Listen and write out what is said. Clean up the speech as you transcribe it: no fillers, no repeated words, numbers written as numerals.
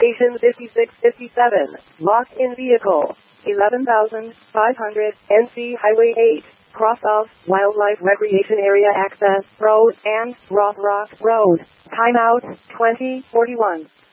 Station 5657. Locked in vehicle. 11,500 NC Highway 8. Cross of Wildlife Recreation Area Access Road and Rock Road. Timeout 2041.